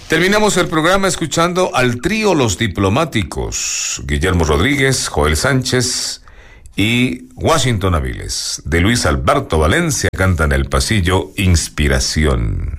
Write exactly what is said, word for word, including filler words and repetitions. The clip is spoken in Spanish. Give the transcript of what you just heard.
Terminamos el programa escuchando al trío Los Diplomáticos, Guillermo Rodríguez, Joel Sánchez y Washington Aviles. De Luis Alberto Valencia cantan El Pasillo, Inspiración.